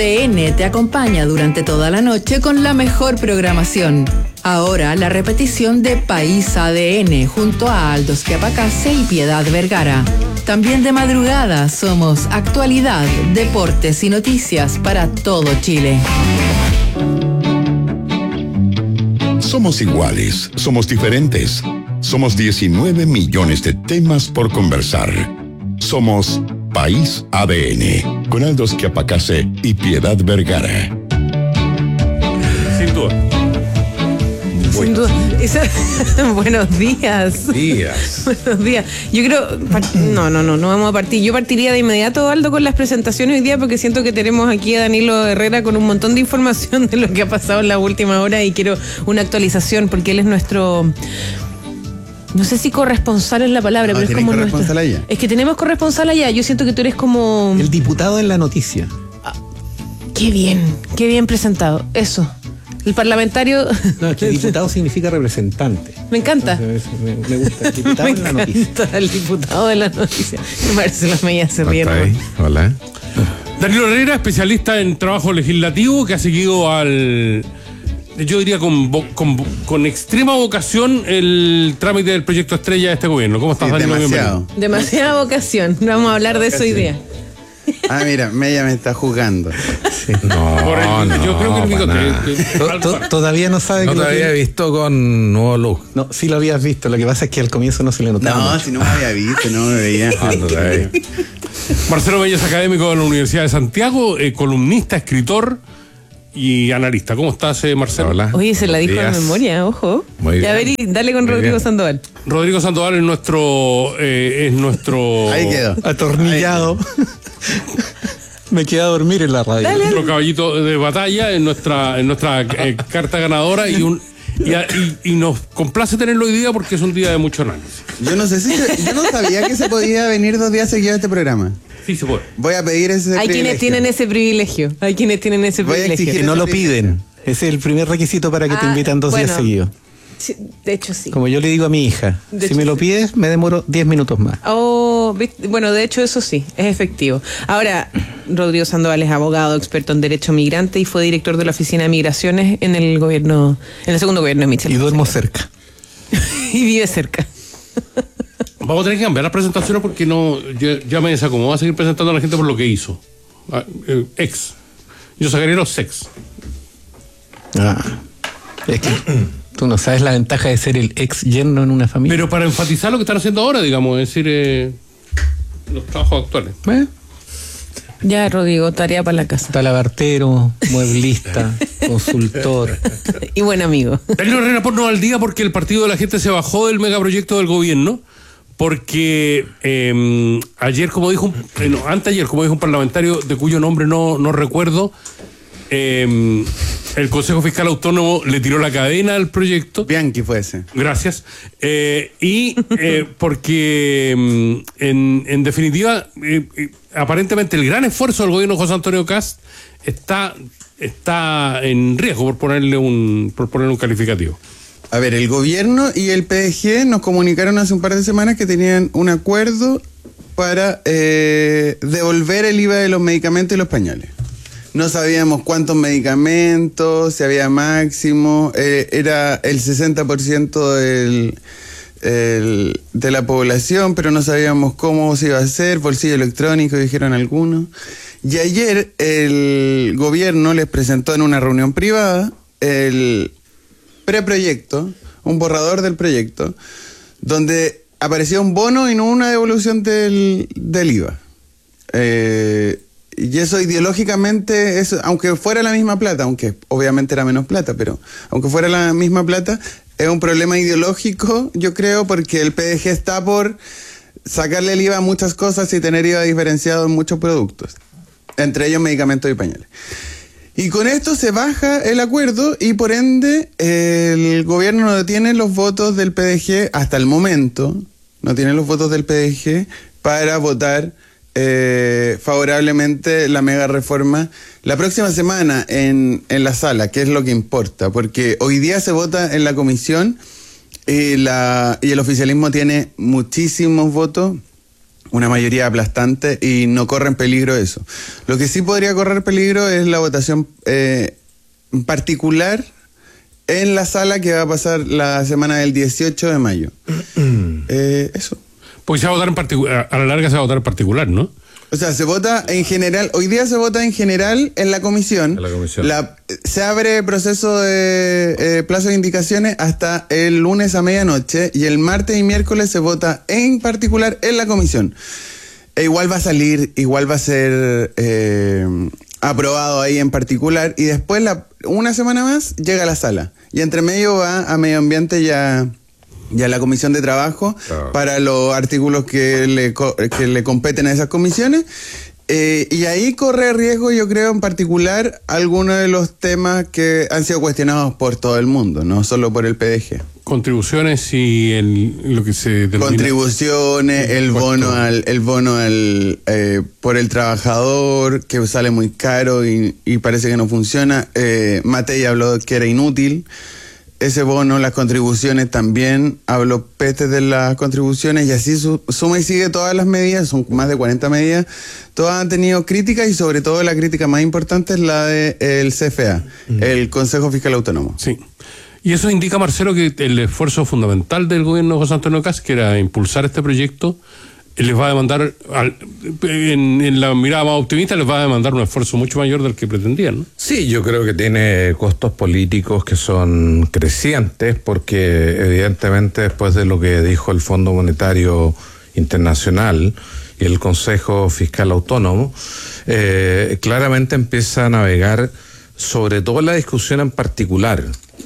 ADN te acompaña durante toda la noche con la mejor programación. Ahora la repetición de País ADN junto a Aldo Schiapacase y Piedad Vergara. También de madrugada somos actualidad, deportes y noticias para todo Chile. Somos iguales, somos diferentes. Somos 19 millones de temas por conversar. Somos País ADN, con Aldo Schiapacase y Piedad Vergara. Sin duda. Sin duda. Buenos días. Buenos días. Yo creo... No vamos a partir. Yo partiría de inmediato, Aldo, con las presentaciones hoy día, porque siento que tenemos aquí a Danilo Herrera con un montón de información de lo que ha pasado en la última hora y quiero una actualización, porque él es nuestro... No sé si corresponsal es la palabra, pero es como corresponsal nuestro... allá. Es que tenemos corresponsal allá. Yo siento que tú eres como... El diputado en la noticia. Qué bien presentado. Eso. El parlamentario... No, es que diputado significa representante. Me encanta. Entonces, me gusta. El diputado en la noticia. El diputado de la noticia. Me parece la media se ríe. Hola. Danilo Herrera, especialista en trabajo legislativo, que ha seguido yo diría con extrema vocación el trámite del proyecto estrella de este gobierno. ¿Cómo estás, Danilo? Demasiado. Demasiada vocación. Vamos a hablar de eso hoy día. Mira, Mella me está jugando. Sí. Yo creo que el bigote. Todavía no sabe No que te lo había tiene. visto con nuevo look. No, sí lo habías visto. Lo que pasa es que al comienzo no se le notaba No, mucho. si no me había visto, no me veía. Marcelo Bello es académico de la Universidad de Santiago, columnista, escritor y analista. ¿Cómo estás, Marcelo? Hola. Oye, se la dijo de Días. memoria, ojo. Muy bien. Ya, a ver, y dale con Muy Rodrigo bien. Sandoval. Rodrigo Sandoval es nuestro Ahí quedó. Atornillado. Me quedé a dormir en la radio. Dale. nuestro caballito de batalla en nuestra carta ganadora y nos complace tenerlo hoy día porque es un día de mucho análisis. Yo no sabía que se podía venir 2 días seguidos a este programa. Sí, se puede. Voy a pedir ese Hay quienes tienen ese privilegio. Voy a exigir Que no lo piden. Ese es el primer requisito para que te invitan 2 días seguidos. Sí, de hecho, sí. Como yo le digo a mi hija, De si hecho, me lo sí. pides, me demoro 10 minutos más. Bueno, de hecho eso sí, es efectivo. Ahora, Rodrigo Sandoval es abogado, experto en derecho migrante y fue director de la Oficina de Migraciones en el segundo gobierno de Michel. Y duermo cerca. Y vive cerca. Vamos a tener que cambiar las presentaciones porque ya me desacomodo. Voy a seguir presentando a la gente por lo que hizo. Ex. Yo sacaría los sex. Es que tú no sabes la ventaja de ser el ex yerno en una familia. Pero para enfatizar lo que están haciendo ahora, digamos, es decir, los trabajos actuales. Ya, Rodrigo, tarea para la casa. Talabartero, mueblista, consultor. Y buen amigo. Danilo Herrera, ponnos al día porque el Partido de la Gente se bajó del megaproyecto del gobierno. Porque anteayer, como dijo un parlamentario de cuyo nombre no recuerdo, el Consejo Fiscal Autónomo le tiró la cadena al proyecto. Bianchi fue ese. Gracias. Porque en definitiva, aparentemente el gran esfuerzo del gobierno de José Antonio Kast está en riesgo, por ponerle un calificativo. A ver, el gobierno y el PDG nos comunicaron hace un par de semanas que tenían un acuerdo para devolver el IVA de los medicamentos y los pañales. No sabíamos cuántos medicamentos, si había máximo, era el 60% de la población, pero no sabíamos cómo se iba a hacer, bolsillo electrónico, dijeron algunos. Y ayer el gobierno les presentó en una reunión privada el preproyecto, un borrador del proyecto, donde aparecía un bono y no una devolución del IVA. Y eso ideológicamente, aunque fuera la misma plata, aunque obviamente era menos plata, pero aunque fuera la misma plata, es un problema ideológico, yo creo, porque el PDG está por sacarle el IVA a muchas cosas y tener IVA diferenciado en muchos productos, entre ellos medicamentos y pañales. Y con esto se baja el acuerdo y por ende el gobierno no tiene los votos del PDG hasta el momento, no tiene los votos del PDG para votar favorablemente la mega reforma la próxima semana en la sala, que es lo que importa, porque hoy día se vota en la comisión y el oficialismo tiene muchísimos votos una mayoría aplastante y no corre en peligro eso. Lo que sí podría correr peligro es la votación particular en la sala que va a pasar la semana del 18 de mayo. Eso. Pues se va a votar en particular, a la larga se va a votar en particular, ¿no? O sea, se vota en general, hoy día se vota en general en la comisión. Se abre proceso de plazo de indicaciones hasta el lunes a medianoche y el martes y miércoles se vota en particular en la comisión. Igual va a ser aprobado ahí en particular y después una semana más llega a la sala. Y entre medio va a medio ambiente ya la comisión de trabajo para los artículos que le competen a esas comisiones. Y ahí corre riesgo, yo creo, en particular, algunos de los temas que han sido cuestionados por todo el mundo, no solo por el PDG. Contribuciones y lo que se denomina... Contribuciones, el bono por el trabajador, que sale muy caro y parece que no funciona. Matei habló que era inútil. Ese bono, las contribuciones también, habló peste de las contribuciones y así suma y sigue todas las medidas, son más de 40 medidas, todas han tenido críticas y sobre todo la crítica más importante es la del CFA, el Consejo Fiscal Autónomo. Sí. Y eso indica, Marcelo, que el esfuerzo fundamental del gobierno de José Antonio Kast, que era impulsar este proyecto, les va a demandar, en la mirada más optimista, les va a demandar un esfuerzo mucho mayor del que pretendían, ¿no? Sí, yo creo que tiene costos políticos que son crecientes, porque evidentemente después de lo que dijo el Fondo Monetario Internacional y el Consejo Fiscal Autónomo, claramente empieza a navegar sobre todo la discusión en particular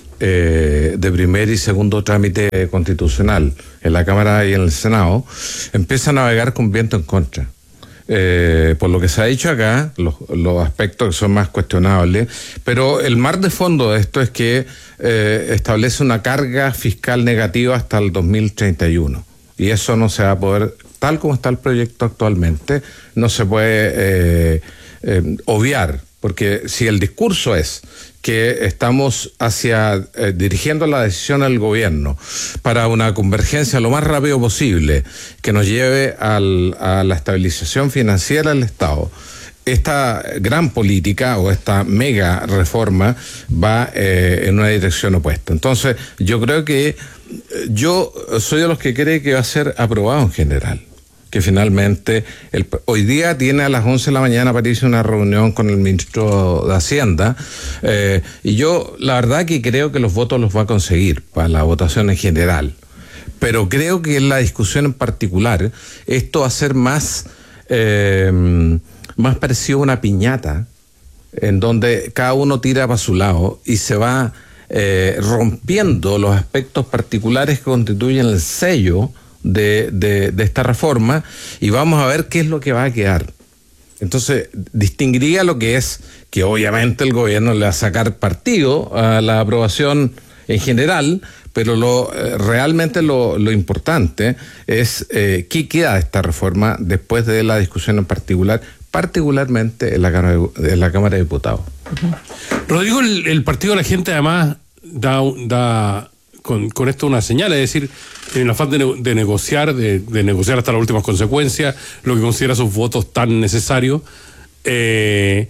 de primer y segundo trámite constitucional en la Cámara y en el Senado, empieza a navegar con viento en contra. Por lo que se ha dicho acá, los aspectos que son más cuestionables, pero el mar de fondo de esto es que establece una carga fiscal negativa hasta el 2031, y eso no se va a poder, tal como está el proyecto actualmente, no se puede obviar, porque si el discurso es que estamos dirigiendo la decisión al gobierno para una convergencia lo más rápido posible que nos lleve a la estabilización financiera del Estado, esta gran política o esta mega reforma va en una dirección opuesta. Entonces, yo creo que yo soy de los que cree que va a ser aprobado en general, que finalmente hoy día tiene a las 11 de la mañana para irse a una reunión con el ministro de Hacienda, y yo la verdad que creo que los votos los va a conseguir para la votación en general, pero creo que en la discusión en particular esto va a ser más parecido a una piñata en donde cada uno tira para su lado y se va rompiendo los aspectos particulares que constituyen el sello de esta reforma, y vamos a ver qué es lo que va a quedar. Entonces, distinguiría lo que es que obviamente el gobierno le va a sacar partido a la aprobación en general, pero realmente lo importante es qué queda de esta reforma después de la discusión en particularmente en la Cámara de Diputados. Rodrigo, el Partido de la Gente además da con esto una señal, es decir, en el afán de negociar hasta las últimas consecuencias, lo que considera sus votos tan necesarios, es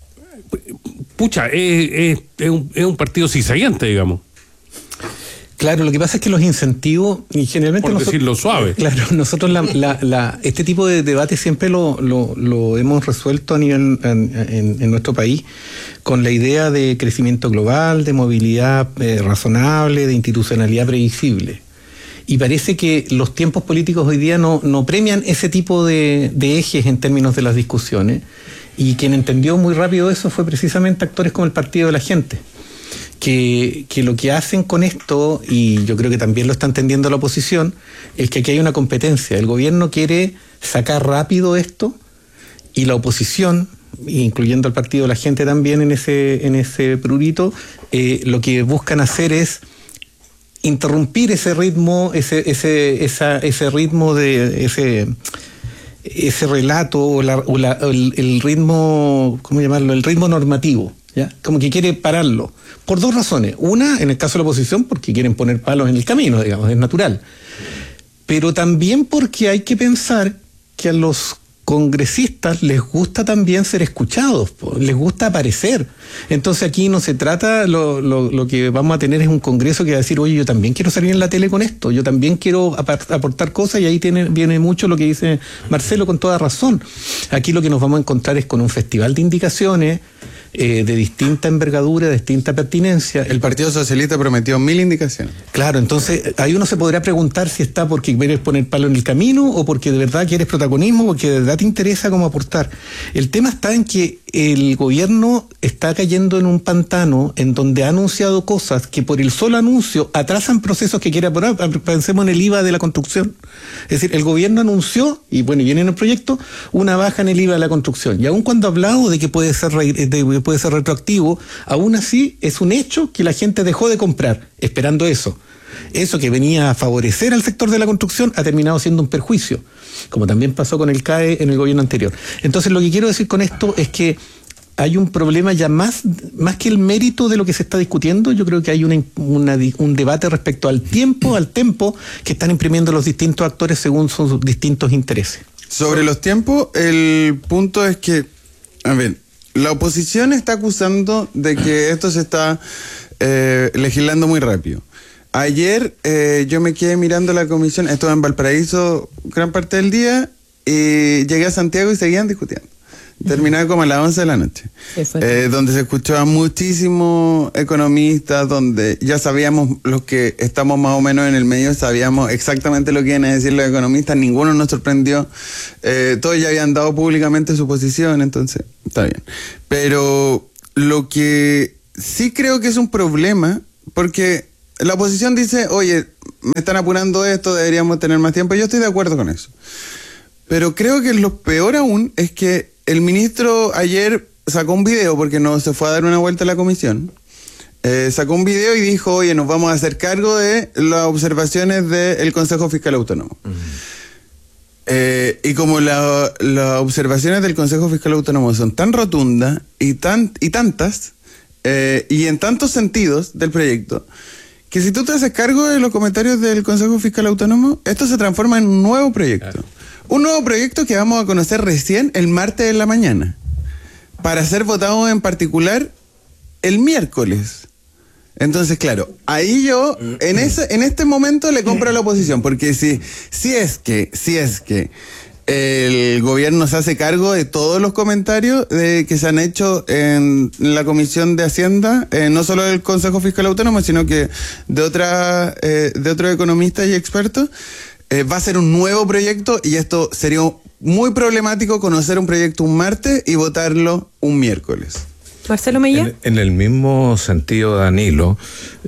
un partido zigzagueante, digamos. Claro, lo que pasa es que los incentivos, y generalmente por decirlo suave. Claro, nosotros este tipo de debate siempre lo hemos resuelto a nivel en nuestro país con la idea de crecimiento global, de movilidad razonable, de institucionalidad previsible. Y parece que los tiempos políticos hoy día no premian ese tipo de ejes en términos de las discusiones, y quien entendió muy rápido eso fue precisamente actores como el Partido de la Gente. Que lo que hacen con esto, y yo creo que también lo está entendiendo la oposición, es que aquí hay una competencia. El gobierno quiere sacar rápido esto y la oposición, incluyendo al Partido de la Gente también en ese prurito, lo que buscan hacer es interrumpir ese ritmo, ese ritmo de ese relato o el ritmo, ¿cómo llamarlo? El ritmo normativo. ¿Ya? Como que quiere pararlo, por dos razones. Una, en el caso de la oposición, porque quieren poner palos en el camino, digamos, es natural. Pero también porque hay que pensar que a los congresistas les gusta también ser escuchados, les gusta aparecer. Entonces aquí no se trata, lo que vamos a tener es un congreso que va a decir, oye, yo también quiero salir en la tele con esto, yo también quiero aportar cosas, y ahí viene mucho lo que dice Marcelo con toda razón. Aquí lo que nos vamos a encontrar es con un festival de indicaciones de distinta envergadura, de distinta pertinencia. El Partido Socialista prometió 1000 indicaciones. Claro, entonces ahí uno se podrá preguntar si está porque quieres poner palo en el camino o porque de verdad quieres protagonismo, porque de verdad te interesa cómo aportar. El tema está en que el gobierno está cayendo en un pantano en donde ha anunciado cosas que por el solo anuncio atrasan procesos que quiere apurar. Pensemos en el IVA de la construcción. Es decir, el gobierno anunció, y bueno, viene en el proyecto, una baja en el IVA de la construcción. Y aun cuando ha hablado de que puede ser retroactivo, aún así es un hecho que la gente dejó de comprar esperando eso. Eso que venía a favorecer al sector de la construcción ha terminado siendo un perjuicio, como también pasó con el CAE en el gobierno anterior. Entonces lo que quiero decir con esto es que hay un problema ya más que el mérito de lo que se está discutiendo. Yo creo que hay un debate respecto al tempo que están imprimiendo los distintos actores según sus distintos intereses. Sobre los tiempos, el punto es que, a ver, la oposición está acusando de que esto se está legislando muy rápido. Ayer yo me quedé mirando la comisión, estuve en Valparaíso gran parte del día y llegué a Santiago y seguían discutiendo. Terminaba como a las 11 de la noche, donde se escuchaba muchísimos economistas, donde ya sabíamos los que estamos más o menos en el medio, sabíamos exactamente lo que iban a decir los economistas, ninguno nos sorprendió, todos ya habían dado públicamente su posición, entonces está bien. Pero lo que sí creo que es un problema, porque la oposición dice, oye, me están apurando esto, deberíamos tener más tiempo, yo estoy de acuerdo con eso. Pero creo que lo peor aún es que el ministro ayer sacó un video, porque no se fue a dar una vuelta a la comisión, sacó un video y dijo, oye, nos vamos a hacer cargo de las observaciones del Consejo Fiscal Autónomo. Y como las observaciones del Consejo Fiscal Autónomo son tan rotundas y tantas, y en tantos sentidos del proyecto, que si tú te haces cargo de los comentarios del Consejo Fiscal Autónomo, esto se transforma en un nuevo proyecto. Claro. Un nuevo proyecto que vamos a conocer recién el martes en la mañana, para ser votado en particular el miércoles. Entonces, claro, ahí yo en este momento le compro a la oposición, porque si es que el gobierno se hace cargo de todos los comentarios que se han hecho en la Comisión de Hacienda, no solo del Consejo Fiscal Autónomo, sino que de otros economistas y expertos, va a ser un nuevo proyecto, y esto sería muy problemático, conocer un proyecto un martes y votarlo un miércoles. Marcelo Mella. En el mismo sentido, Danilo,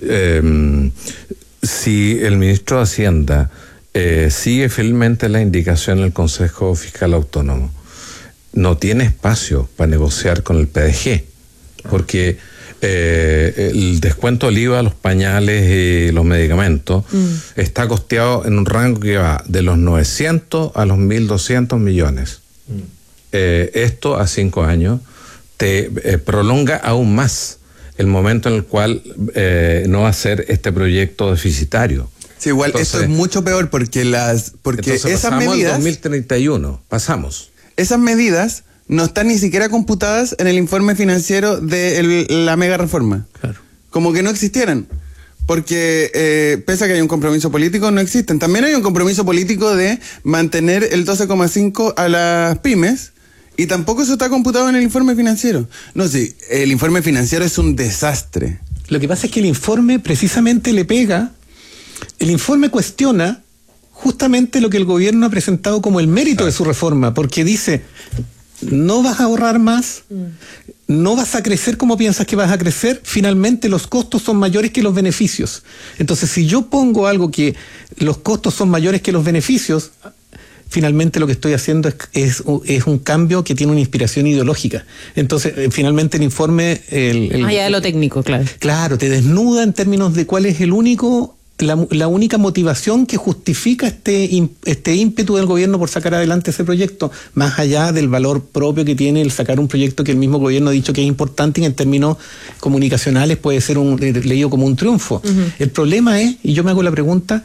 si el ministro de Hacienda sigue fielmente la indicación del Consejo Fiscal Autónomo, no tiene espacio para negociar con el PDG, porque el descuento del IVA, los pañales y los medicamentos está costeado en un rango que va de los 900 a los 1.200 millones. Esto a 5 años te prolonga aún más el momento en el cual no va a ser este proyecto deficitario. Sí, igual entonces, esto es mucho peor porque esas medidas... al 2031, pasamos. Esas medidas no están ni siquiera computadas en el informe financiero de la mega reforma. Claro. Como que no existieran. Porque pese a que hay un compromiso político, no existen. También hay un compromiso político de mantener el 12,5 a las pymes, y tampoco eso está computado en el informe financiero. No, sí, el informe financiero es un desastre. Lo que pasa es que el informe precisamente el informe cuestiona justamente lo que el gobierno ha presentado como el mérito de su reforma, porque dice, no vas a ahorrar más, no vas a crecer como piensas que vas a crecer, finalmente los costos son mayores que los beneficios. Entonces, si yo pongo algo que los costos son mayores que los beneficios, finalmente lo que estoy haciendo es un cambio que tiene una inspiración ideológica. Entonces, finalmente el informe... Más allá de lo técnico, claro. Claro, te desnuda en términos de cuál es la única motivación que justifica este ímpetu del gobierno por sacar adelante ese proyecto, más allá del valor propio que tiene el sacar un proyecto que el mismo gobierno ha dicho que es importante y en términos comunicacionales puede ser leído como un triunfo. El problema es, y yo me hago la pregunta,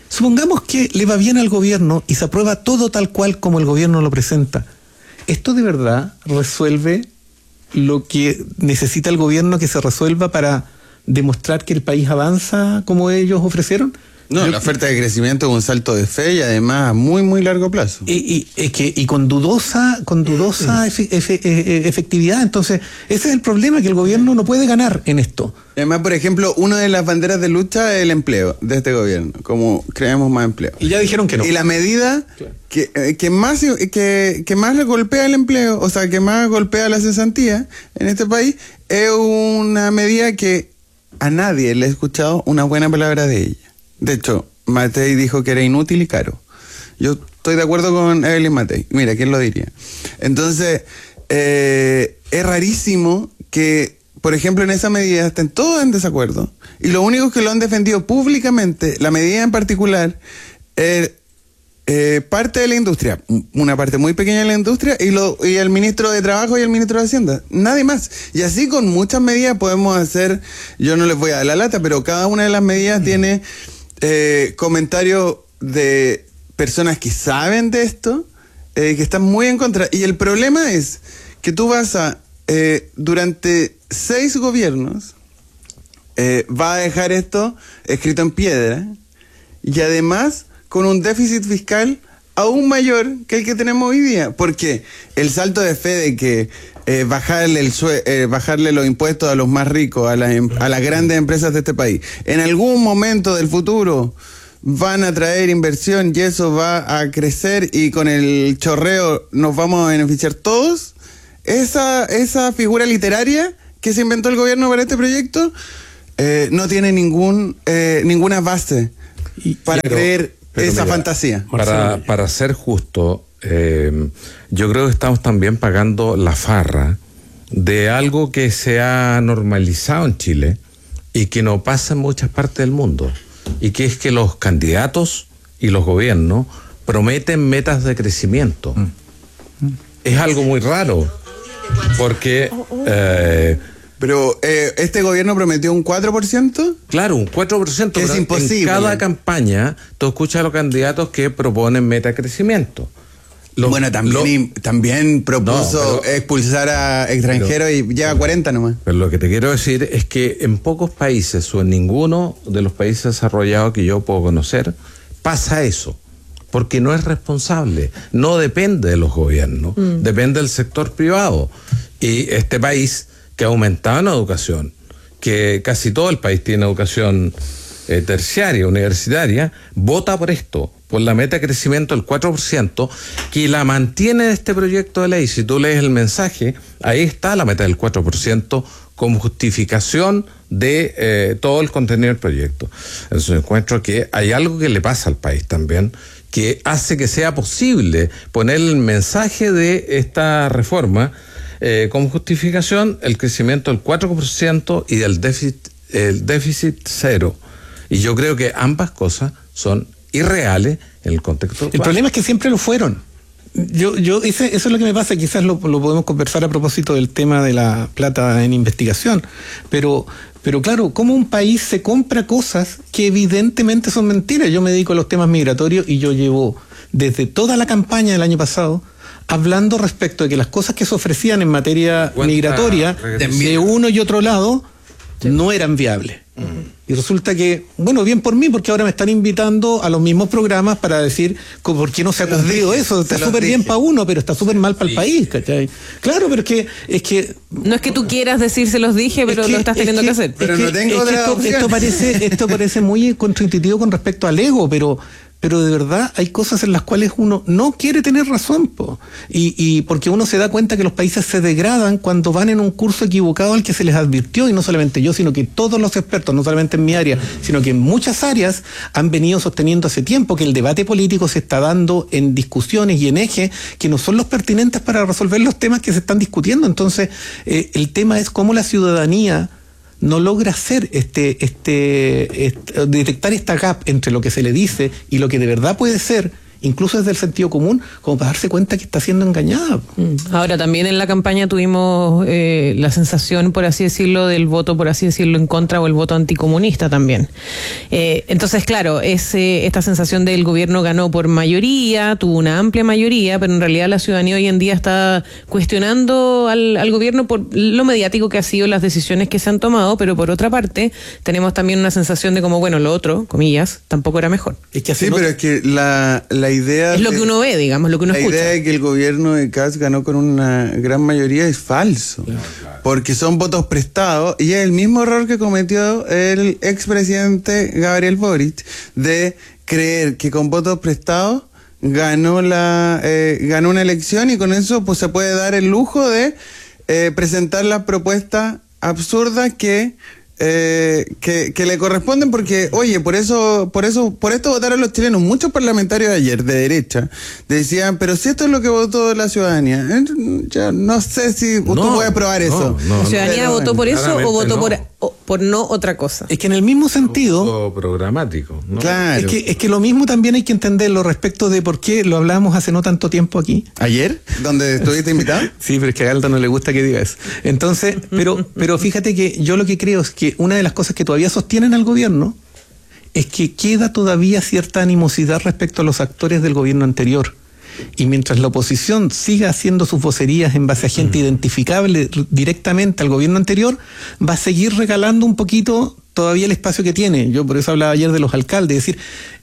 Supongamos que le va bien al gobierno y se aprueba todo tal cual como el gobierno lo presenta. ¿Esto de verdad resuelve lo que necesita el gobierno que se resuelva para demostrar que el país avanza como ellos ofrecieron? No, la oferta de crecimiento es un salto de fe y además a muy, muy largo plazo. Y con dudosa efectividad. Entonces, ese es el problema, que el gobierno no puede ganar en esto. Además, por ejemplo, una de las banderas de lucha es el empleo de este gobierno, como creemos más empleo. Y ya dijeron que no. Y la medida que más le golpea el empleo, o sea, que más golpea la cesantía en este país, es una medida que a nadie le he escuchado una buena palabra de ella. De hecho, Matei dijo que era inútil y caro. Yo estoy de acuerdo con Evelyn Matei. Mira, ¿quién lo diría? Entonces, es rarísimo que, por ejemplo, en esa medida estén todos en desacuerdo. Y los únicos que lo han defendido públicamente, la medida en particular, parte de la industria, una parte muy pequeña de la industria, y el ministro de Trabajo y el ministro de Hacienda. Nadie más. Y así con muchas medidas podemos hacer, yo no les voy a dar la lata, pero cada una de las medidas tiene comentarios de personas que saben de esto, que están muy en contra. Y el problema es que tú vas a, durante 6 gobiernos, va a dejar esto escrito en piedra, y además con un déficit fiscal aún mayor que el que tenemos hoy día, porque el salto de fe de que bajarle los impuestos a los más ricos, a las grandes empresas de este país, en algún momento del futuro van a traer inversión y eso va a crecer y con el chorreo nos vamos a beneficiar todos, esa figura literaria que se inventó el gobierno para este proyecto no tiene ninguna base para creer esa mira, fantasía. Para ser justo, yo creo que estamos también pagando la farra de algo que se ha normalizado en Chile y que no pasa en muchas partes del mundo, y que es que los candidatos y los gobiernos prometen metas de crecimiento. Es algo muy raro, porque... Pero este gobierno prometió un 4%. Claro, un 4%. Que es imposible. En cada campaña tú escuchas a los candidatos que proponen meta de crecimiento. Bueno, también propuso expulsar a extranjeros y lleva 40 nomás. Pero lo que te quiero decir es que en pocos países o en ninguno de los países desarrollados que yo puedo conocer pasa eso. Porque no es responsable, no depende de los gobiernos, depende del sector privado. Y este país que ha aumentado en educación, que casi todo el país tiene educación terciaria, universitaria, vota por esto, por la meta de crecimiento del 4%, que la mantiene este proyecto de ley. Si tú lees el mensaje, ahí está la meta del 4% como justificación de todo el contenido del proyecto. Entonces encuentro que hay algo que le pasa al país también, que hace que sea posible poner el mensaje de esta reforma como justificación el crecimiento del 4% y del déficit cero. Y yo creo que ambas cosas son irreales en el contexto actual. El problema es que siempre lo fueron. Eso es lo que me pasa, quizás lo podemos conversar a propósito del tema de la plata en investigación, pero claro, ¿cómo un país se compra cosas que evidentemente son mentiras? Yo me dedico a los temas migratorios y yo llevo desde toda la campaña del año pasado hablando respecto de que las cosas que se ofrecían en materia migratoria de uno y otro lado no eran viables. Y resulta que, bueno, bien por mí, porque ahora me están invitando a los mismos programas para decir por qué no se ha cumplido eso. Está súper bien para uno, pero está súper mal para el país, ¿cachai? Claro, pero es que no es que tú quieras decir se los dije, pero lo estás teniendo que hacer. Pero no tengo otra opción. Esto parece muy contraintuitivo con respecto al ego, pero de verdad hay cosas en las cuales uno no quiere tener razón, y porque uno se da cuenta que los países se degradan cuando van en un curso equivocado al que se les advirtió, y no solamente yo, sino que todos los expertos, no solamente en mi área, sino que en muchas áreas han venido sosteniendo hace tiempo que el debate político se está dando en discusiones y en ejes que no son los pertinentes para resolver los temas que se están discutiendo. Entonces, el tema es cómo la ciudadanía no logra hacer detectar esta gap entre lo que se le dice y lo que de verdad puede ser, incluso desde el sentido común, como para darse cuenta que está siendo engañada. Ahora, también en la campaña tuvimos la sensación, por así decirlo, del voto, por así decirlo, en contra o el voto anticomunista también. Entonces, claro, esta sensación del gobierno ganó por mayoría, tuvo una amplia mayoría, pero en realidad la ciudadanía hoy en día está cuestionando al gobierno por lo mediático que ha sido las decisiones que se han tomado, pero por otra parte, tenemos también una sensación de como, bueno, lo otro, comillas, tampoco era mejor. Es que sí, pero es que la idea... Es lo que uno ve, digamos, lo que uno escucha. La idea de que el gobierno de Kast ganó con una gran mayoría es falso. Claro. Porque son votos prestados y es el mismo error que cometió el expresidente Gabriel Boric de creer que con votos prestados ganó una elección y con eso pues se puede dar el lujo de presentar las propuestas absurdas que le corresponden, porque oye, por esto votaron los chilenos. Muchos parlamentarios ayer de derecha decían, pero si esto es lo que votó la ciudadanía, yo no sé si tú puedes probar eso. ¿La ciudadanía votó por eso o votó por no otra cosa? Es que en el mismo sentido programático, ¿no? Claro. Es que lo mismo también hay que entenderlo respecto de por qué lo hablamos hace no tanto tiempo aquí. ¿Ayer? ¿Donde estuviste invitado? Sí, pero es que a Aldo no le gusta que diga eso. Entonces, pero fíjate que yo lo que creo es que una de las cosas que todavía sostienen al gobierno es que queda todavía cierta animosidad respecto a los actores del gobierno anterior. Y mientras la oposición siga haciendo sus vocerías en base a gente identificable directamente al gobierno anterior, va a seguir regalando un poquito todavía el espacio que tiene. Yo por eso hablaba ayer de los alcaldes, es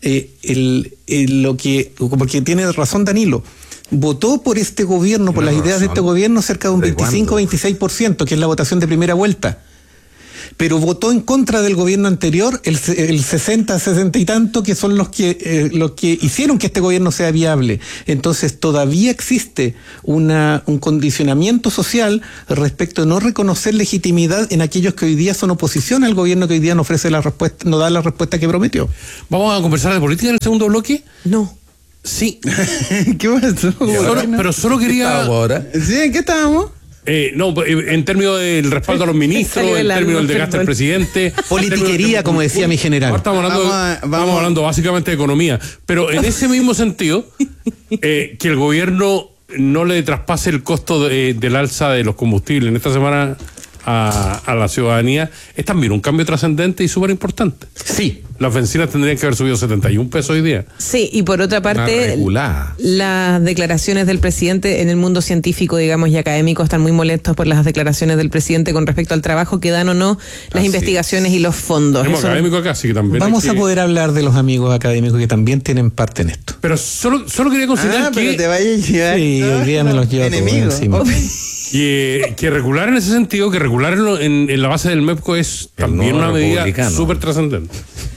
decir, porque tiene razón Danilo. Votó por este gobierno, por las ideas de este gobierno, cerca de un 25-26%, que es la votación de primera vuelta. Pero votó en contra del gobierno anterior el 60 y tanto, que son los que hicieron que este gobierno sea viable. Entonces todavía existe un condicionamiento social respecto de no reconocer legitimidad en aquellos que hoy día son oposición al gobierno, que hoy día no ofrece la respuesta, no da la respuesta que prometió. ¿Vamos a conversar de política en el segundo bloque? No. Sí. ¿Qué pasó? Pero solo quería... ¿Sí? ¿En qué estábamos? No, en términos del respaldo a los ministros, en términos del desgaste del presidente. Politiquería, como decía mi general. Estamos hablando básicamente de economía. Pero en ese mismo sentido, que el gobierno no le traspase el costo del alza de los combustibles en esta semana a la ciudadanía, es también un cambio trascendente y súper importante. Sí. Las bencinas tendrían que haber subido 71 pesos hoy día. Sí, y por otra parte, las declaraciones del presidente en el mundo científico, digamos, y académico están muy molestos por las declaraciones del presidente con respecto al trabajo que dan o no las investigaciones y los fondos. Tenemos académicos acá, sí que también. Vamos a poder hablar de los amigos académicos que también tienen parte en esto. Pero solo quería considerar que... pero te vayas a llevar. Sí, hoy día me los llevo enemigos. Que regular en ese sentido, que regular en la base del MEPCO es también una medida súper trascendente.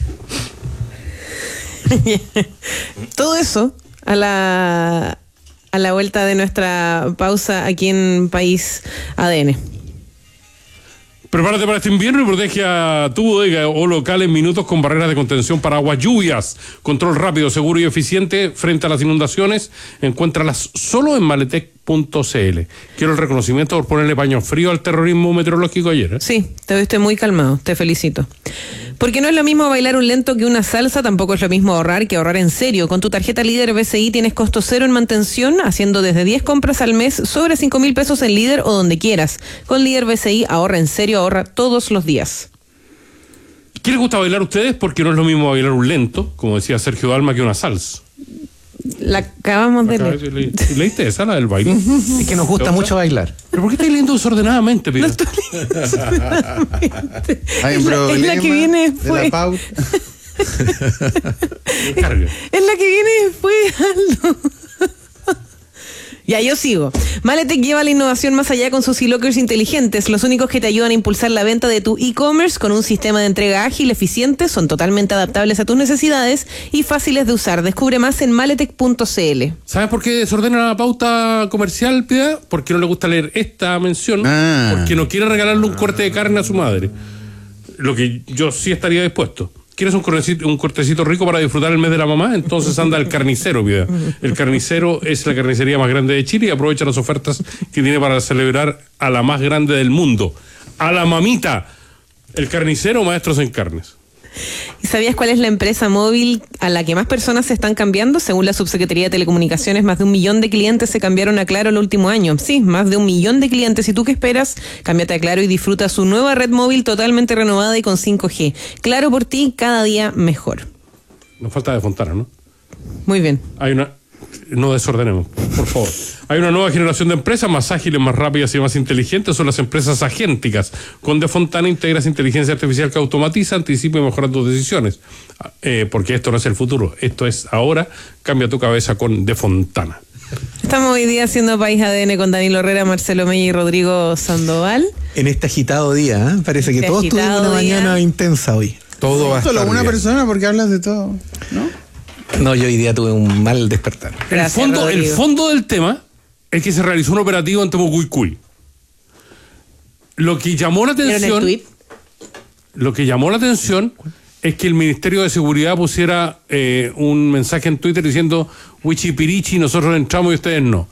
Todo eso a la vuelta de nuestra pausa aquí en País ADN. Prepárate para este invierno y protege a tu bodega o local en minutos con barreras de contención para aguas lluvias. Control rápido, seguro y eficiente frente a las inundaciones. Encuéntralas solo en maletec.cl. Quiero el reconocimiento por ponerle paño frío al terrorismo meteorológico ayer. Sí, te viste muy calmado, te felicito. Porque no es lo mismo bailar un lento que una salsa, tampoco es lo mismo ahorrar que ahorrar en serio. Con tu tarjeta Líder BCI tienes costo cero en mantención, haciendo desde 10 compras al mes sobre 5.000 pesos en Líder o donde quieras. Con Líder BCI ahorra en serio, ahorra todos los días. ¿Qué les gusta bailar a ustedes? Porque no es lo mismo bailar un lento, como decía Sergio Dalma, que una salsa. La acabamos de leer. ¿Leíste esa, la del baile? Es que nos gusta mucho bailar. ¿Pero por qué estáis leyendo desordenadamente, Pino? No estoy leyendo desordenadamente. Hay un problema es la que viene después. de la pauta. Es la que viene después, Aldo. Ya, yo sigo. Maletec lleva la innovación más allá con sus e-lockers inteligentes, los únicos que te ayudan a impulsar la venta de tu e-commerce con un sistema de entrega ágil, eficiente, son totalmente adaptables a tus necesidades y fáciles de usar. Descubre más en maletec.cl. ¿Sabes por qué desordena la pauta comercial, Piedad? Porque no le gusta leer esta mención, porque no quiere regalarle un corte de carne a su madre. Lo que yo sí estaría dispuesto. ¿Quieres un cortecito rico para disfrutar el mes de la mamá? Entonces anda al Carnicero, Piedad. El Carnicero es la carnicería más grande de Chile y aprovecha las ofertas que tiene para celebrar a la más grande del mundo, a la mamita. El Carnicero, maestros en carnes. ¿Y sabías cuál es la empresa móvil a la que más personas se están cambiando? Según la Subsecretaría de Telecomunicaciones, más de 1 millón de clientes se cambiaron a Claro el último año. Sí, más de 1 millón de clientes. ¿Y tú qué esperas? Cámbiate a Claro y disfruta su nueva red móvil totalmente renovada y con 5G. Claro por ti, cada día mejor. Nos falta de Fontana, ¿no? Muy bien. No desordenemos, por favor. Hay una nueva generación de empresas más ágiles, más rápidas y más inteligentes. Son las empresas agénticas. Con De Fontana integras inteligencia artificial que automatiza, anticipa y mejora tus decisiones. Porque esto no es el futuro, esto es ahora. Cambia tu cabeza con De Fontana. Estamos hoy día haciendo País ADN con Danilo Herrera, Marcelo Mella y Rodrigo Sandoval. En este agitado día, parece que todos tuvimos una mañana intensa hoy. Todo va a estar Solo una bien. persona porque hablas de todo, ¿no? No, yo hoy día tuve un mal despertar. Gracias, el Rodrigo. fondo del tema es que se realizó un operativo en Temucuicui. Lo que llamó la ¿Vieron el atención, tuit? es que el Ministerio de Seguridad pusiera un mensaje en Twitter diciendo Huichipirichi, nosotros entramos y ustedes no.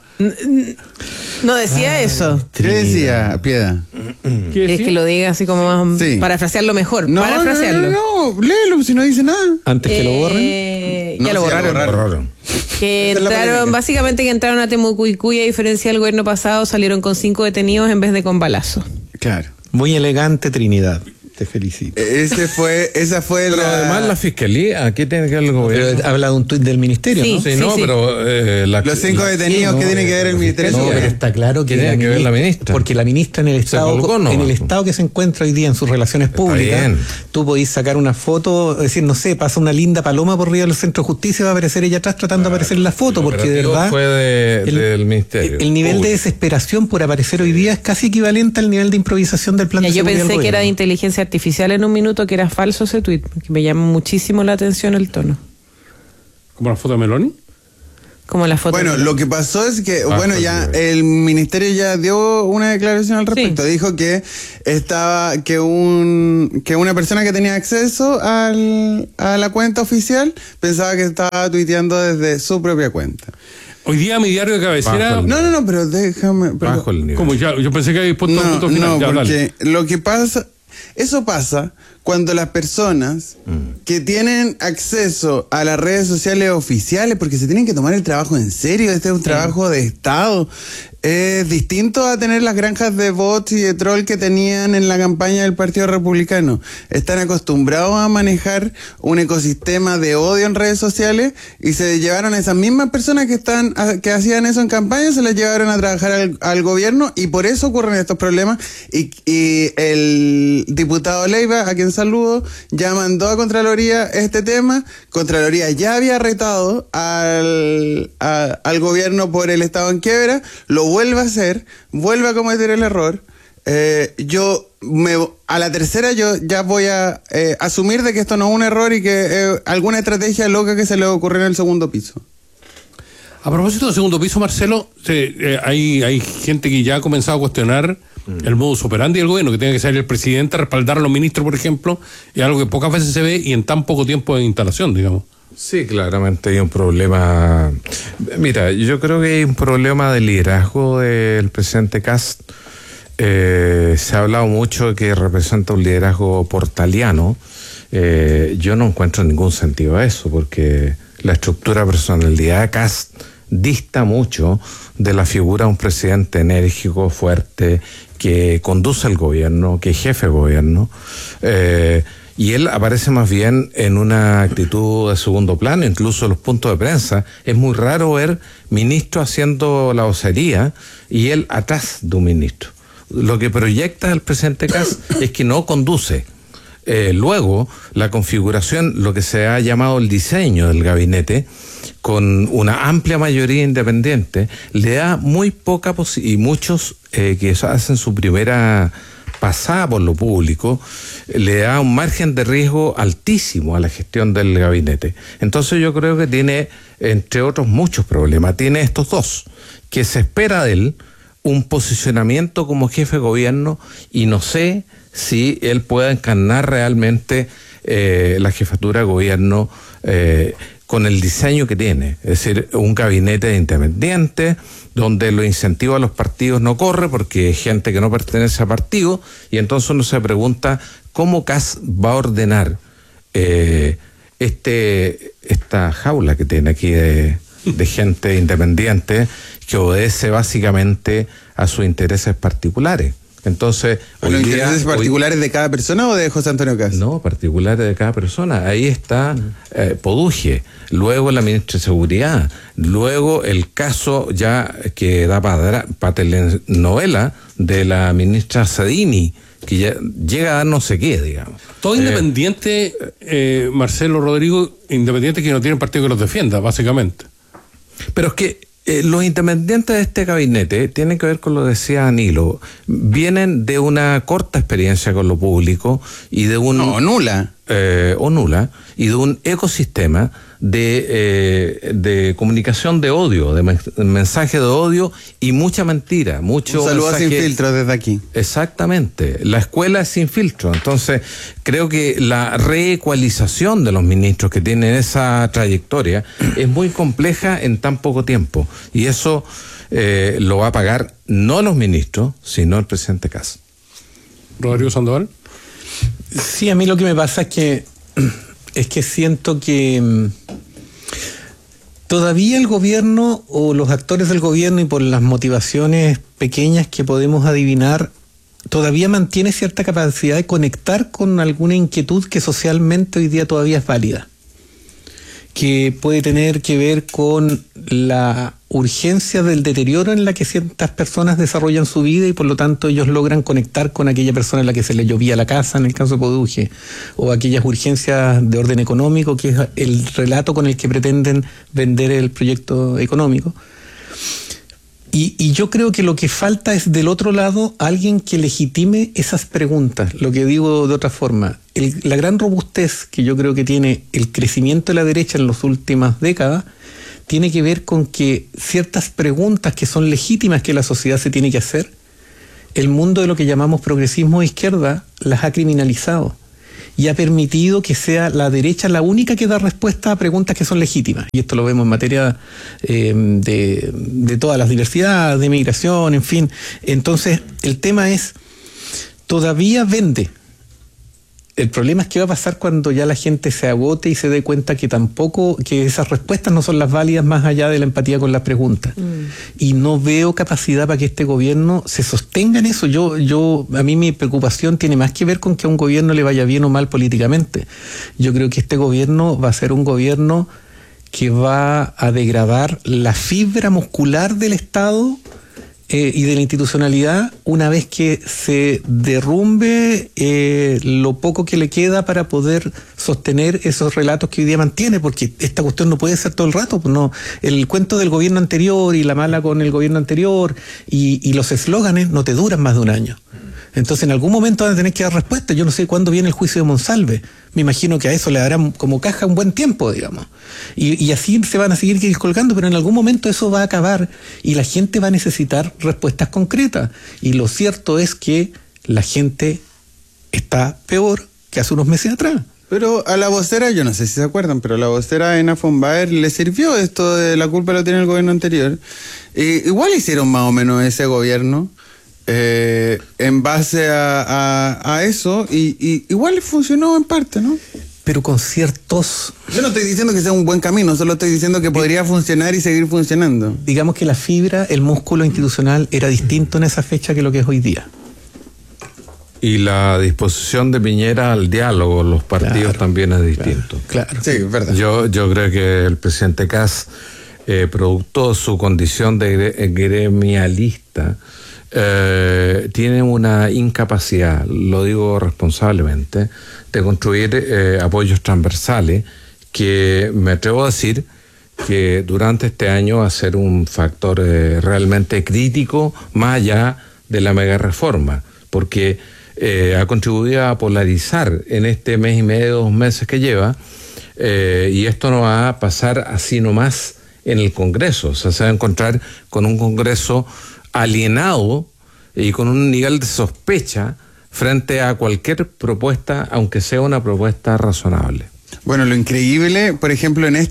No decía eso. ¿Qué decía, Piedad? ¿Qué Es decía? que lo diga así como más, Sí. parafrasearlo mejor. No, parafrasearlo. no, léelo si no dice nada. Antes que lo borren. Ya No, lo sí, borraron. Que Esa es la entraron, polémica. básicamente que entraron a Temucuicui, a diferencia del gobierno pasado, salieron con 5 detenidos en vez de con balazo. Claro. Muy elegante, Trinidad. Te felicito. Esa fue Pero además la fiscalía, ¿qué tiene que ver el gobierno? Pero habla de un tuit del ministerio, Sí. ¿no? Sí, no, sí. pero Los 5 detenidos que tiene que ver el Ministerio de No, pero Seguridad. está claro que Tiene que ver la ministra. Porque la ministra en el estado, colgó nomás. en el estado que se encuentra hoy día en sus relaciones públicas, bien. tú podís sacar una foto, decir, no sé, pasa una linda paloma por arriba del centro de justicia, va a aparecer ella atrás tratando de aparecer en la foto, porque de verdad fue del ministerio. el nivel de Público. desesperación por aparecer hoy día es casi equivalente al nivel de improvisación del plan Ya, de yo seguridad pensé del que era de gobierno. inteligencia artificial en un minuto, que era falso ese tuit, porque me llama muchísimo la atención el tono. ¿Como la foto de Meloni? Como la foto. Bueno, lo que pasó es que, Bajo bueno, el ya nivel. el ministerio ya dio una declaración al respecto. Sí. Dijo que que una persona que tenía acceso a la cuenta oficial pensaba que estaba tuiteando desde su propia cuenta. Hoy día mi diario de cabecera. Bajo el No, pero déjame. pero- Bajo el nivel. Como ya, yo pensé que habéis puesto un punto final. No, Ya, porque dale. lo que pasa, eso pasa cuando las personas que tienen acceso a las redes sociales oficiales, porque se tienen que tomar el trabajo en serio, este es un trabajo de Estado, es distinto a tener las granjas de bots y de troll que tenían en la campaña del Partido Republicano. Están acostumbrados a manejar un ecosistema de odio en redes sociales y se llevaron a esas mismas personas que hacían eso en campaña, se las llevaron a trabajar al gobierno y por eso ocurren estos problemas. Y el diputado Leiva, a quien saludo, ya mandó a Contraloría este tema. Contraloría ya había retado al gobierno por el estado en quiebra, lo vuelve a hacer, vuelve a cometer el error. A la tercera yo ya voy a asumir de que esto no es un error y que alguna estrategia loca que se le ocurrió en el segundo piso. A propósito del segundo piso, Marcelo, hay gente que ya ha comenzado a cuestionar el modus operandi del gobierno, que tenga que salir el presidente a respaldar a los ministros, por ejemplo, es algo que pocas veces se ve y en tan poco tiempo de instalación, digamos. Sí, claramente hay un problema. Mira, yo creo que hay un problema de liderazgo del presidente Kast. Se ha hablado mucho de que representa un liderazgo portaliano. Yo no encuentro ningún sentido a eso, porque la estructura de personalidad de Kast dista mucho de la figura de un presidente enérgico, fuerte, que conduce el gobierno, que es jefe de gobierno. Y él aparece más bien en una actitud de segundo plano, incluso en los puntos de prensa. Es muy raro ver ministros haciendo la vocería y él atrás de un ministro. Lo que proyecta el presidente Kast es que no conduce. Luego, la configuración, lo que se ha llamado el diseño del gabinete, con una amplia mayoría independiente, le da muy poca posibilidad, y muchos que hacen su primera pasada por lo público, le da un margen de riesgo altísimo a la gestión del gabinete. Entonces yo creo que tiene, entre otros muchos problemas, tiene estos dos, que se espera de él un posicionamiento como jefe de gobierno y no sé si él pueda encarnar realmente la jefatura de gobierno con el diseño que tiene, es decir, un gabinete independiente donde los incentivos a los partidos no corre porque hay gente que no pertenece a partido y entonces uno se pregunta cómo Kast va a ordenar esta jaula que tiene aquí de gente independiente que obedece básicamente a sus intereses particulares. Entonces, ¿los intereses particulares de cada persona o de José Antonio Kast? No, particulares de cada persona. Ahí está Poduje, luego la ministra de Seguridad, luego el caso ya que da para telenovela de la ministra Sedini, que ya llega a dar no sé qué, digamos. Todo independiente, Marcelo, Rodrigo, independiente que no tienen partido que los defienda, básicamente. Pero es que los independientes de este gabinete tienen que ver con lo que decía Danilo, vienen de una corta experiencia con lo público y de un... No, nula. O nula, y de un ecosistema de comunicación de odio, de mensaje de odio y mucha mentira, mucho un saludo mensaje... sin filtro desde aquí. Exactamente, la escuela es sin filtro. Entonces creo que la reecualización de los ministros que tienen esa trayectoria es muy compleja en tan poco tiempo, y eso lo va a pagar no los ministros, sino el presidente Kast. Rodrigo Sandoval. Sí, a mí lo que me pasa es que siento que todavía el gobierno o los actores del gobierno, y por las motivaciones pequeñas que podemos adivinar, todavía mantiene cierta capacidad de conectar con alguna inquietud que socialmente hoy día todavía es válida, que puede tener que ver con la urgencia del deterioro en la que ciertas personas desarrollan su vida, y por lo tanto ellos logran conectar con aquella persona a la que se le llovía la casa, en el caso de Poduje, o aquellas urgencias de orden económico, que es el relato con el que pretenden vender el proyecto económico. Y yo creo que lo que falta es, del otro lado, alguien que legitime esas preguntas. Lo que digo de otra forma, la gran robustez que yo creo que tiene el crecimiento de la derecha en las últimas décadas tiene que ver con que ciertas preguntas que son legítimas que la sociedad se tiene que hacer, el mundo de lo que llamamos progresismo de izquierda las ha criminalizado y ha permitido que sea la derecha la única que da respuesta a preguntas que son legítimas. Y esto lo vemos en materia de todas las diversidades, de migración, en fin. Entonces, el tema es, todavía vende. El problema es qué va a pasar cuando ya la gente se agote y se dé cuenta que que esas respuestas no son las válidas más allá de la empatía con las preguntas. Y no veo capacidad para que este gobierno se sostenga en eso. A mí mi preocupación tiene más que ver con que a un gobierno le vaya bien o mal políticamente. Yo creo que este gobierno va a ser un gobierno que va a degradar la fibra muscular del Estado y de la institucionalidad una vez que se derrumbe lo poco que le queda para poder sostener esos relatos que hoy día mantiene, porque esta cuestión no puede ser todo el rato. No, el cuento del gobierno anterior y la mala con el gobierno anterior y los eslóganes no te duran más de un año. Entonces en algún momento van a tener que dar respuesta. Yo no sé cuándo viene el juicio de Monsalve. Me imagino que a eso le darán como caja un buen tiempo, digamos. Y así se van a seguir colgando, pero en algún momento eso va a acabar y la gente va a necesitar respuestas concretas. Y lo cierto es que la gente está peor que hace unos meses atrás. Pero a la vocera, yo no sé si se acuerdan, pero a la vocera Ena von Baer le sirvió esto de la culpa lo tiene el gobierno anterior. Igual hicieron más o menos ese gobierno. En base a eso, y igual funcionó en parte, ¿no? Pero con ciertos... Yo no estoy diciendo que sea un buen camino, solo estoy diciendo que podría funcionar y seguir funcionando. Digamos que la fibra, el músculo institucional era distinto en esa fecha que lo que es hoy día. Y la disposición de Piñera al diálogo, los partidos también es distinto. Claro. Sí, es verdad. Yo creo que el presidente Kast, producto de su condición de gremialista, tiene una incapacidad, lo digo responsablemente, de construir apoyos transversales que me atrevo a decir que durante este año va a ser un factor realmente crítico más allá de la mega reforma, porque ha contribuido a polarizar en este mes y medio, 2 meses que lleva, y esto no va a pasar así nomás en el Congreso. O sea, se va a encontrar con un Congreso alienado y con un nivel de sospecha frente a cualquier propuesta, aunque sea una propuesta razonable. Bueno, lo increíble, por ejemplo, en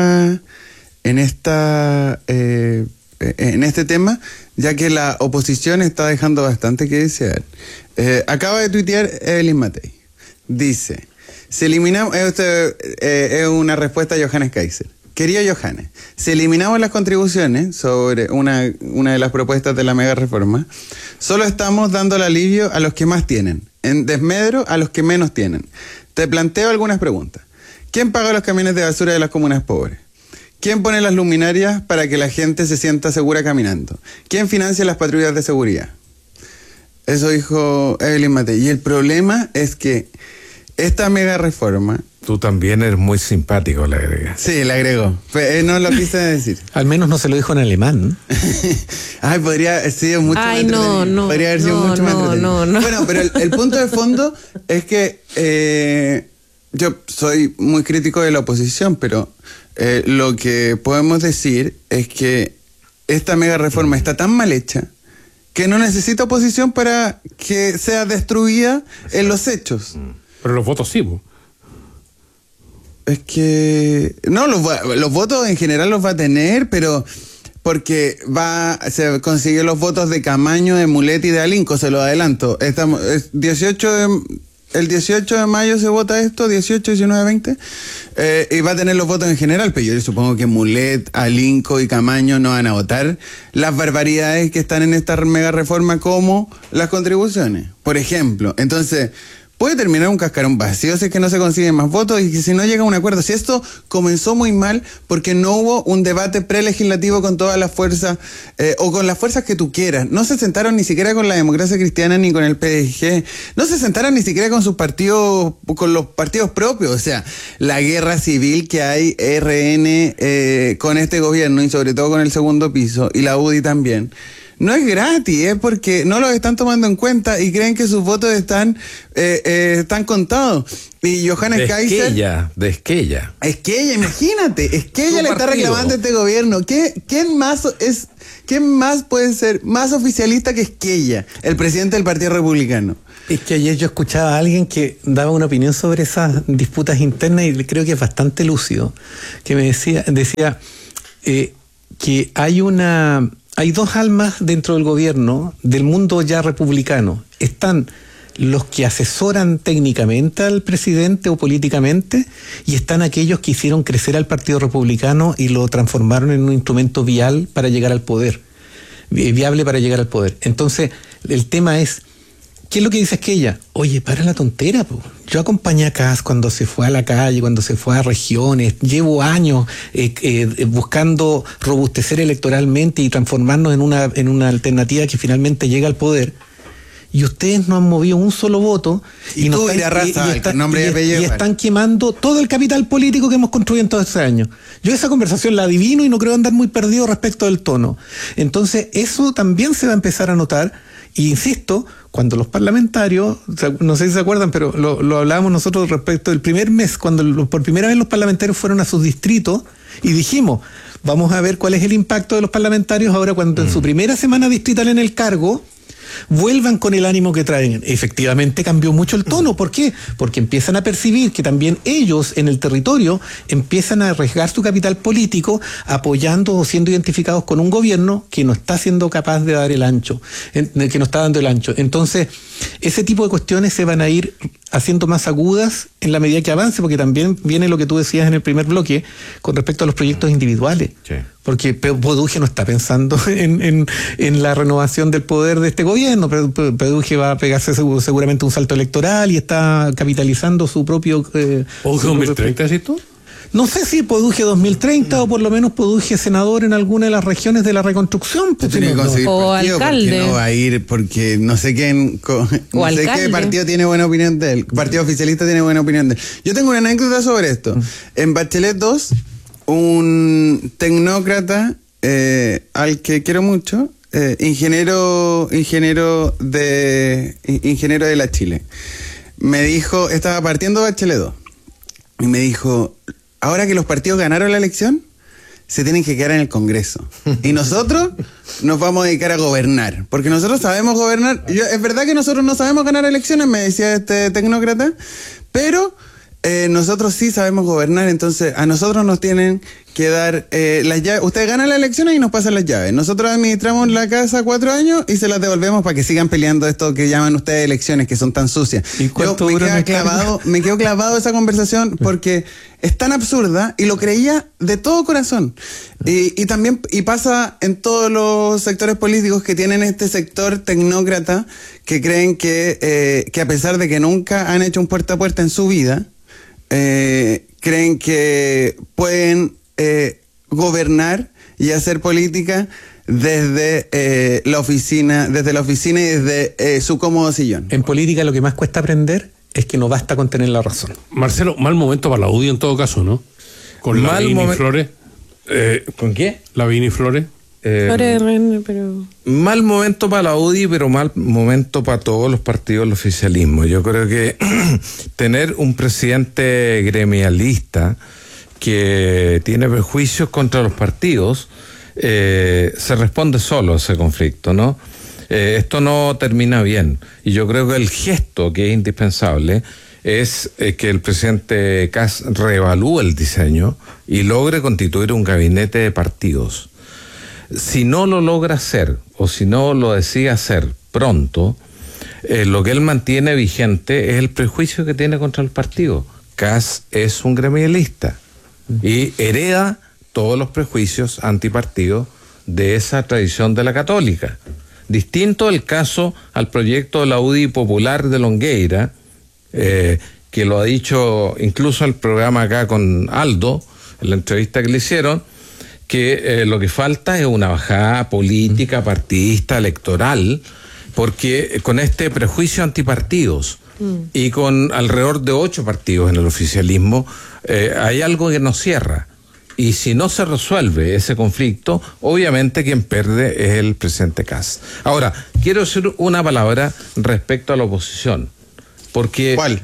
este tema, ya que la oposición está dejando bastante que desear. Acaba de tuitear Evelyn Matei. Dice: si eliminamos, es una respuesta a Johannes Kaiser. Querido Johannes, si eliminamos las contribuciones sobre una de las propuestas de la mega reforma, solo estamos dando el alivio a los que más tienen, en desmedro a los que menos tienen. Te planteo algunas preguntas. ¿Quién paga los camiones de basura de las comunas pobres? ¿Quién pone las luminarias para que la gente se sienta segura caminando? ¿Quién financia las patrullas de seguridad? Eso dijo Evelyn Matei. Y el problema es que esta mega reforma... Tú también eres muy simpático, le agregas. Sí, le agregó. No lo quise decir. Al menos no se lo dijo en alemán. Ay, podría haber sido mucho más entretenido. Podría haber sido mucho más entretenido. Bueno, pero el punto de fondo es que yo soy muy crítico de la oposición, pero lo que podemos decir es que esta mega reforma está tan mal hecha que no necesita oposición para que sea destruida en los hechos. Pero los votos sí, ¿no? Es que... No, los votos en general los va a tener, pero... Porque se consigue los votos de Camaño, de Mulet y de Alinco, se lo adelanto. El 18 de mayo se vota esto, 18, 19, 20, y va a tener los votos en general, pero yo supongo que Mulet, Alinco y Camaño no van a votar las barbaridades que están en esta mega reforma como las contribuciones, por ejemplo. Entonces... puede terminar un cascarón vacío si es que no se consiguen más votos y que si no llega a un acuerdo. Si esto comenzó muy mal porque no hubo un debate prelegislativo con todas las fuerzas o con las fuerzas que tú quieras. No se sentaron ni siquiera con la Democracia Cristiana ni con el PDG. No se sentaron ni siquiera con sus partidos, con los partidos propios. O sea, la guerra civil que hay RN con este gobierno y sobre todo con el segundo piso y la UDI también. No es gratis, es porque no los están tomando en cuenta y creen que sus votos están contados. Y Johannes Kaiser... De Esquella. Esquella, imagínate. Esquella le está reclamando a este gobierno. ¿Quién más puede ser más oficialista que Esquella, el presidente del Partido Republicano? Es que ayer yo escuchaba a alguien que daba una opinión sobre esas disputas internas y creo que es bastante lúcido, que me decía que hay dos almas dentro del gobierno, del mundo ya republicano. Están los que asesoran técnicamente al presidente o políticamente y están aquellos que hicieron crecer al Partido Republicano y lo transformaron en un instrumento viable para llegar al poder. Entonces, el tema es, ¿qué es lo que dice Esquella? Oye, para la tontera, po. Yo acompañé a Kast cuando se fue a la calle, cuando se fue a regiones. Llevo años buscando robustecer electoralmente y transformarnos en una alternativa que finalmente llega al poder. Y ustedes no han movido un solo voto y están quemando todo el capital político que hemos construido en todos estos años. Yo esa conversación la adivino y no creo andar muy perdido respecto del tono. Entonces, eso también se va a empezar a notar. Y insisto, cuando los parlamentarios, no sé si se acuerdan, pero lo hablábamos nosotros respecto del primer mes, cuando por primera vez los parlamentarios fueron a sus distritos y dijimos, vamos a ver cuál es el impacto de los parlamentarios ahora cuando en su primera semana distrital en el cargo vuelvan con el ánimo que traen. Efectivamente cambió mucho el tono. ¿Por qué? Porque empiezan a percibir que también ellos en el territorio empiezan a arriesgar su capital político apoyando o siendo identificados con un gobierno que no está siendo capaz de dar el ancho, que no está dando el ancho. Entonces, ese tipo de cuestiones se van a ir haciendo más agudas en la medida que avance, porque también viene lo que tú decías en el primer bloque con respecto a los proyectos individuales. Sí. Porque Poduje no está pensando en la renovación del poder de este gobierno. Poduje va a pegarse seguramente un salto electoral y está capitalizando su propio... ¿Poduje 2030, decís tú? No sé si Poduje 2030 o por lo menos Poduje senador en alguna de las regiones de la reconstrucción. Pues tiene que conseguir o partido, alcalde. No va a ir porque no sé quién, no sé qué partido tiene buena opinión de él. Partido oficialista tiene buena opinión de él. Yo tengo una anécdota sobre esto. En Bachelet 2, un tecnócrata al que quiero mucho, ingeniero de la Chile, me dijo, estaba partiendo Bachelet 2 y me dijo, ahora que los partidos ganaron la elección, se tienen que quedar en el Congreso. Y nosotros nos vamos a dedicar a gobernar. Porque nosotros sabemos gobernar. Es verdad que nosotros no sabemos ganar elecciones, me decía este tecnócrata, pero nosotros sí sabemos gobernar, entonces a nosotros nos tienen que dar las llaves. Ustedes ganan las elecciones y nos pasan las llaves. Nosotros administramos la casa 4 años y se las devolvemos para que sigan peleando esto que llaman ustedes elecciones, que son tan sucias. ¿Y cuánto me quedo clavado esa conversación porque es tan absurda y lo creía de todo corazón. Y también pasa en todos los sectores políticos que tienen este sector tecnócrata que creen que a pesar de que nunca han hecho un puerta a puerta en su vida, creen que pueden gobernar y hacer política desde la oficina y desde su cómodo sillón. En política lo que más cuesta aprender es que no basta con tener la razón. Marcelo, mal momento para la UDI en todo caso, ¿no? Con Lavín y Flores. ¿Con qué? Lavín y Flores. Pero... Mal momento para la UDI, pero mal momento para todos los partidos del oficialismo. Yo creo que tener un presidente gremialista que tiene prejuicios contra los partidos, se responde solo a ese conflicto, ¿no? Esto no termina bien. Y yo creo que el gesto que es indispensable es que el presidente Kast reevalúe el diseño y logre constituir un gabinete de partidos. Si no lo logra hacer, o si no lo decide hacer pronto, lo que él mantiene vigente es el prejuicio que tiene contra el partido. Kast es un gremialista y hereda todos los prejuicios antipartidos de esa tradición de la católica. Distinto el caso al proyecto de la UDI Popular de Longueira, que lo ha dicho incluso el programa acá con Aldo, en la entrevista que le hicieron, que lo que falta es una bajada política, partidista, electoral, porque con este prejuicio antipartidos y con alrededor de 8 partidos en el oficialismo, hay algo que nos cierra. Y si no se resuelve ese conflicto, obviamente quien pierde es el presidente Kast. Ahora, quiero decir una palabra respecto a la oposición. Porque ¿cuál?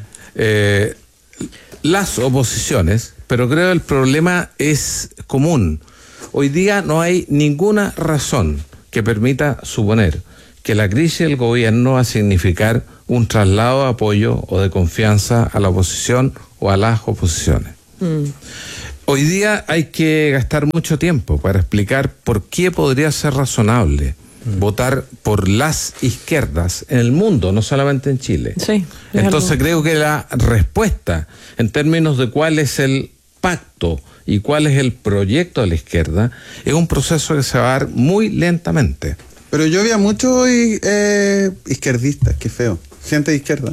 Las oposiciones, pero creo que el problema es común. Hoy día no hay ninguna razón que permita suponer que la crisis del gobierno va a significar un traslado de apoyo o de confianza a la oposición o a las oposiciones. Hoy día hay que gastar mucho tiempo para explicar por qué podría ser razonable votar por las izquierdas en el mundo, no solamente en Chile. Sí, entonces creo que la respuesta en términos de cuál es el pacto y cuál es el proyecto de la izquierda es un proceso que se va a dar muy lentamente. Pero yo había muchos izquierdistas, qué feo, gente de izquierda,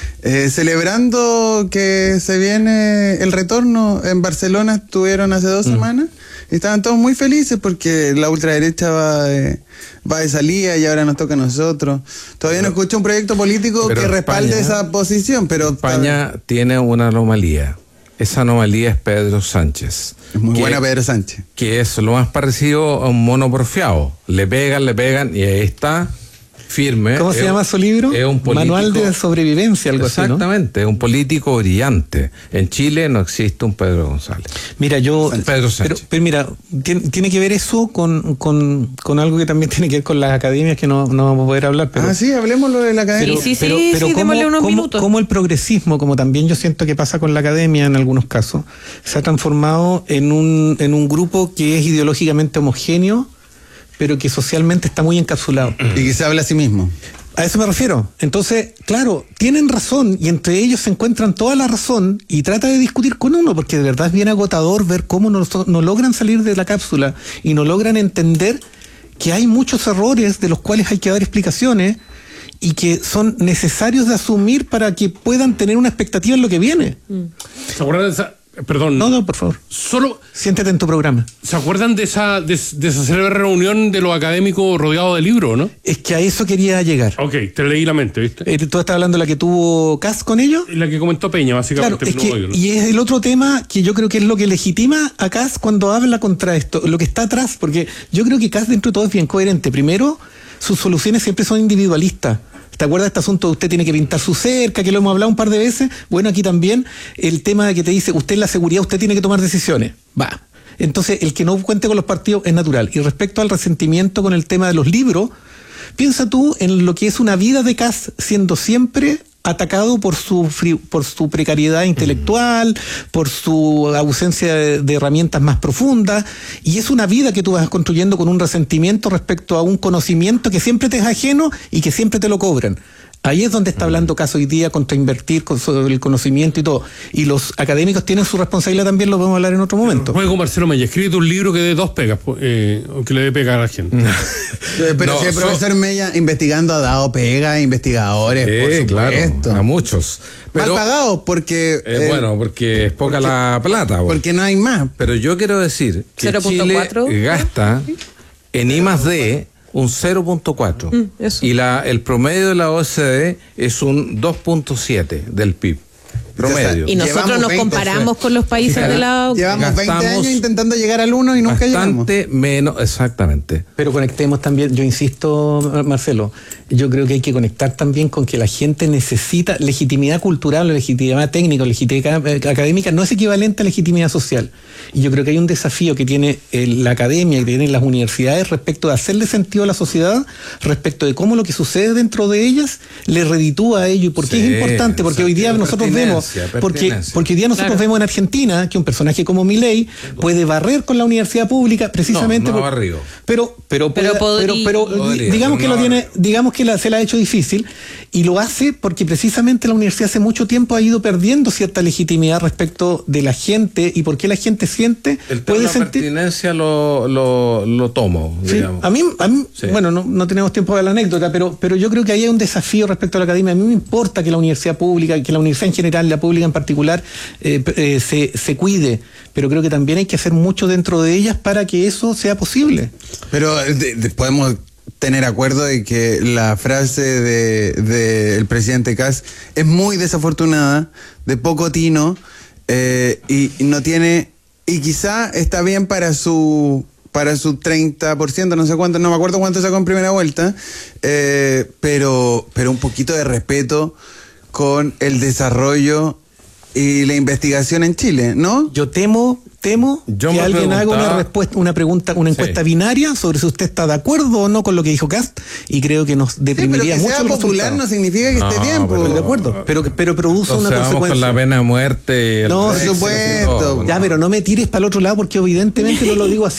celebrando que se viene el retorno. En Barcelona estuvieron hace 2 semanas y estaban todos muy felices porque la ultraderecha va de salida y ahora nos toca a nosotros. Todavía no escucho un proyecto político que respalde esa posición, pero España tiene una anomalía. Esa anomalía es Pedro Sánchez. Es muy buena Pedro Sánchez. Que es lo más parecido a un mono porfiado. Le pegan y ahí está, firme. ¿Cómo se llama su libro? Es un político, Manual de sobrevivencia, algo así, ¿no? Exactamente, es un político brillante. En Chile no existe un Pedro González. Mira, Pedro Sánchez. Pero mira, tiene que ver eso con algo que también tiene que ver con las academias, que no vamos a poder hablar. Pero, sí, hablemoslo de la academia. Pero démosle unos minutos. Cómo el progresismo, como también yo siento que pasa con la academia en algunos casos, se ha transformado en un grupo que es ideológicamente homogéneo, pero que socialmente está muy encapsulado. Y que se habla a sí mismo. A eso me refiero. Entonces, claro, tienen razón y entre ellos se encuentran toda la razón y trata de discutir con uno, porque de verdad es bien agotador ver cómo no logran salir de la cápsula y no logran entender que hay muchos errores de los cuales hay que dar explicaciones y que son necesarios de asumir para que puedan tener una expectativa en lo que viene. ¿Se acuerdan de esa? Perdón. No, por favor. Solo. Siéntete en tu programa. ¿Se acuerdan de esa célebre reunión de los académicos rodeados de libros, no? Es que a eso quería llegar. Ok, te leí la mente, ¿viste? ¿Tú estás hablando de la que tuvo Kast con ellos? La que comentó Peña, básicamente. Claro, es que, y es el otro tema que yo creo que es lo que legitima a Kast cuando habla contra esto, lo que está atrás, porque yo creo que Kast dentro de todo es bien coherente. Primero, sus soluciones siempre son individualistas. ¿Te acuerdas de este asunto de usted tiene que pintar su cerca, que lo hemos hablado un par de veces? Bueno, aquí también el tema de que te dice, usted en la seguridad, usted tiene que tomar decisiones. Va. Entonces, el que no cuente con los partidos es natural. Y respecto al resentimiento con el tema de los libros, piensa tú en lo que es una vida de Kast siendo siempre atacado por su precariedad intelectual, por su ausencia de herramientas más profundas, y es una vida que tú vas construyendo con un resentimiento respecto a un conocimiento que siempre te es ajeno y que siempre te lo cobran. Ahí es donde está hablando Caso hoy día contra invertir sobre el conocimiento y todo. Y los académicos tienen su responsabilidad también, lo vamos a hablar en otro momento. Juego Marcelo Mella, escribe un libro que dé 2 pegas, que le dé pega a la gente. Pero si el profesor Mella investigando ha dado pega a investigadores, por supuesto. Claro, a muchos. Pero, mal pagados porque... porque es poca la plata. Porque no hay más. Pero yo quiero decir que 0.4 Chile gasta en I+D un 0.4 y el promedio de la OCDE es un 2.7 del PIB. Promedio. Y nosotros nos comparamos con los países de la... Llevamos 20 años intentando llegar al 1 y nunca llegamos. Bastante menos, exactamente. Pero conectemos también, yo insisto, Marcelo, yo creo que hay que conectar también con que la gente necesita legitimidad cultural, legitimidad técnica, legitimidad académica, no es equivalente a legitimidad social. Y yo creo que hay un desafío que tiene la academia y que tienen las universidades respecto de hacerle sentido a la sociedad, respecto de cómo lo que sucede dentro de ellas le reditúa a ello. Y por qué es importante, porque hoy día nosotros vemos, porque hoy día nosotros vemos en Argentina que un personaje como Milei puede barrer con la universidad pública precisamente. No barrió. Pero podría, digamos que lo tiene, digamos que se la ha hecho difícil, y lo hace porque precisamente la universidad hace mucho tiempo ha ido perdiendo cierta legitimidad respecto de la gente y por qué la gente siente, puede sentir. Pertinencia lo tomo, sí, digamos. a mí sí. Bueno, no tenemos tiempo de la anécdota, pero yo creo que ahí hay un desafío respecto a la academia. A mí me importa que la universidad pública, que la universidad en general, la pública en particular, se cuide, pero creo que también hay que hacer mucho dentro de ellas para que eso sea posible. Pero podemos tener acuerdo de que la frase del presidente Kast es muy desafortunada, de poco tino, y no tiene, y quizá está bien para su 30%, no sé cuánto, no me acuerdo cuánto sacó en primera vuelta, pero un poquito de respeto con el desarrollo y la investigación en Chile, ¿no? Yo temo que alguien haga una encuesta binaria sobre si usted está de acuerdo o no con lo que dijo Kast, y creo que nos deprimiría mucho. Pero que sea popular no significa que esté bien, de acuerdo, pero produce una consecuencia. Vamos con la pena de muerte. No, por supuesto. Ya, pero no me tires para el otro lado porque evidentemente no lo digo así.